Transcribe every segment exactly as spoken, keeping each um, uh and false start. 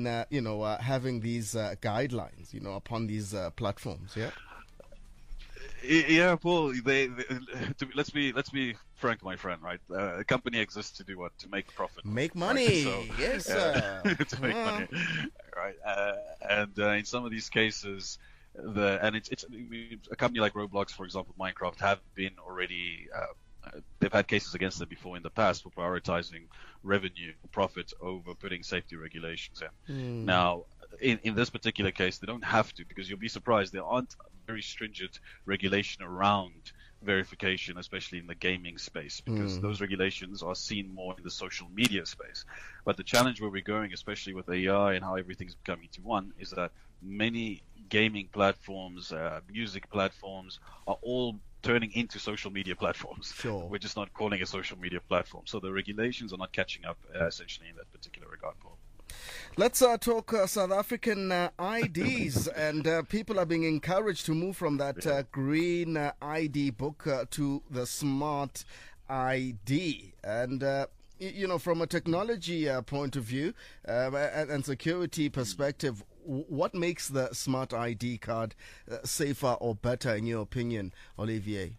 in, uh, you know, uh, having these uh, guidelines, you know, upon these uh, platforms? Yeah. Yeah, Paul. They, they to, let's be let's be frank, my friend. Right, uh, a company exists to do what? To make profit. Make money. Right? So, yes, uh, sir. to make uh. money. Right, uh, and uh, in some of these cases, the and it's it's a company like Roblox, for example, Minecraft, have been already. Uh, they've had cases against them before in the past for prioritizing revenue, profit over putting safety regulations in. Mm. Now, in, in this particular case, they don't have to, because you'll be surprised there aren't very stringent regulation around verification, especially in the gaming space, because Mm. those regulations are seen more in the social media space. But the challenge where we're going, especially with A I and how everything's becoming to one, is that many gaming platforms, uh, music platforms are all turning into social media platforms. Sure. We're just not calling it a social media platform. So the regulations are not catching up, uh, essentially, in that particular regard, Paul. Let's uh, talk uh, South African uh, I Ds, and uh, people are being encouraged to move from that uh, green uh, I D book uh, to the smart I D. And uh, you know, from a technology uh, point of view uh, and, and security perspective, w- what makes the smart I D card uh, safer or better, in your opinion, Olivier?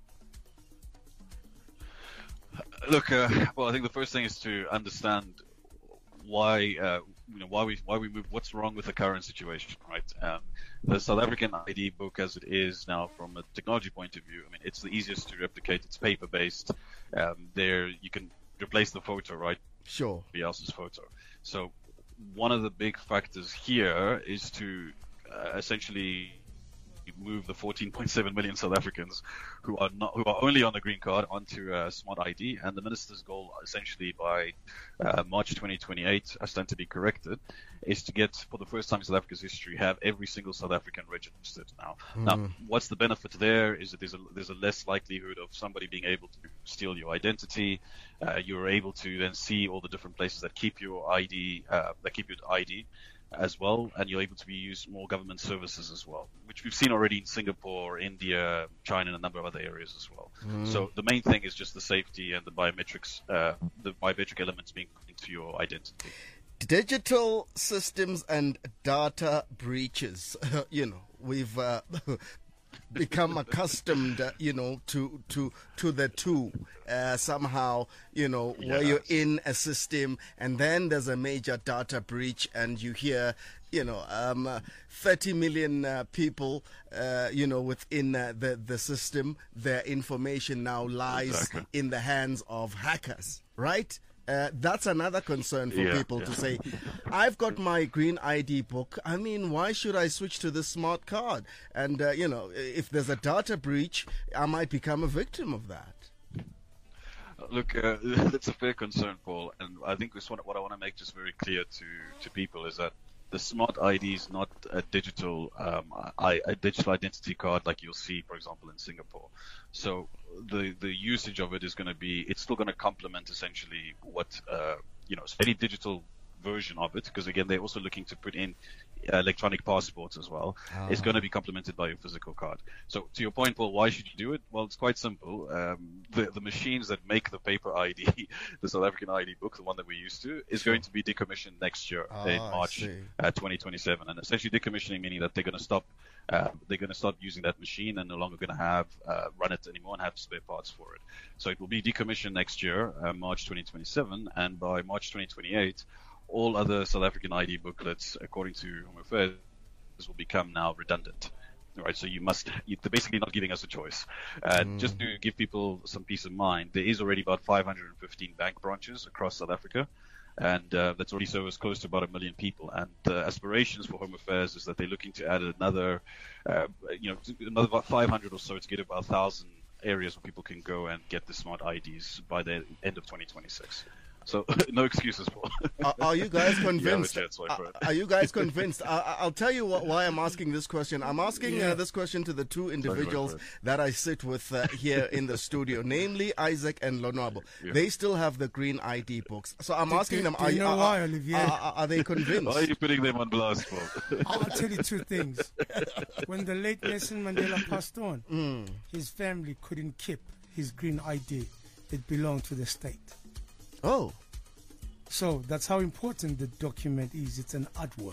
Look, uh, well, I think the first thing is to understand why, uh, you know, why we why we move. What's wrong with the current situation, right? Um, the South African I D book, as it is now, from a technology point of view, I mean, it's the easiest to replicate. It's paper-based. Um, there, you can replace the photo, right? Sure. Somebody else's photo. So one of the big factors here is to uh, essentially move the fourteen point seven million South Africans who are not who are only on the green card onto uh, smart I D. And the minister's goal, essentially by uh, March twenty twenty-eight, I stand to be corrected, is to get, for the first time in South Africa's history, have every single South African registered now. Mm. Now, what's the benefit there is that there's a there's a less likelihood of somebody being able to steal your identity. Uh, you're able to then see all the different places that keep your I D, uh, that keep your I D as well, and you're able to be use more government services as well, which we've seen already in Singapore, India, China, and a number of other areas as well. Mm. So the main thing is just the safety and the biometrics, uh, the biometric elements being put into your identity. Digital systems and data breaches. You know, we've uh, become accustomed, uh, you know, to to to the two uh, somehow, you know, Yes. where you're in a system and then there's a major data breach and you hear, you know, um, uh, thirty million uh, people, uh, you know, within uh, the, the system, their information now lies Exactly. in the hands of hackers, right? Uh, that's another concern for Yeah, people yeah. to say, I've got my green I D book. I mean, why should I switch to this smart card? And, uh, you know, if there's a data breach, I might become a victim of that. Look, uh, that's a fair concern, Paul, and I think this one, what I want to make just very clear to, to people is that the smart I D is not a digital um, I, a digital identity card like you'll see, for example, in Singapore. So the the usage of it is going to be, it's still going to complement essentially what uh, you know, any digital version of it, because again they're also looking to put in uh, electronic passports as well. Ah. It's going to be complemented by your physical card. So to your point, Paul, why should you do it? Well, it's quite simple. Um, the the machines that make the paper I D, the South African I D book, the one that we're used to, is Sure. going to be decommissioned next year Ah, in I March see. uh, twenty twenty-seven. And essentially decommissioning meaning that they're going to stop. Uh, they're going to stop using that machine and no longer going to have uh, run it anymore and have spare parts for it. So it will be decommissioned next year, uh, March twenty twenty-seven, and by March twenty twenty-eight, all other South African I D booklets, according to Home Affairs, will become now redundant. All right, so you must, you- they're basically not giving us a choice. Uh, Mm. Just to give people some peace of mind, there is already about five hundred fifteen bank branches across South Africa, and uh, that's already serviced close to about a million people. And the aspirations for Home Affairs is that they're looking to add another, uh, you know, another about five hundred or so to get about one thousand areas where people can go and get the smart I Ds by the end of twenty twenty-six. So no excuses, Paul. Are, are you guys convinced? chance, my are, friend. are you guys convinced? I, I'll tell you what, why I'm asking this question. I'm asking Yeah. uh, this question to the two individuals friend. that I sit with uh, here in the studio, namely Isaac and Lonwabo. Yeah. They still have the green I D books. So I'm Do- asking do- them, do are you know are, why, are, Olivier? are, are they convinced? Why are you putting them on blast, Paul? I'll tell you two things. When the late Nelson Mandela passed on, Mm. his family couldn't keep his green I D. It belonged to the state. Oh, So that's how important the document is. It's an artwork.